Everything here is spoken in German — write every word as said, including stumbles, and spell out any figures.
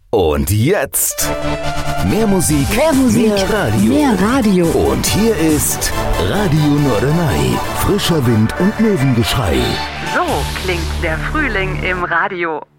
Und jetzt mehr Musik, mehr, Musik, mehr Radio. Mehr Radio. Und hier ist Radio Norderney. Frischer Wind und Möwengeschrei. So klingt der Frühling im Radio.